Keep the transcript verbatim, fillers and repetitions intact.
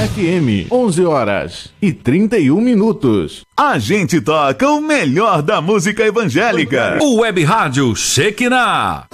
F M, onze horas e trinta e um minutos. A gente toca o melhor da música evangélica. O Web Rádio Shekinah.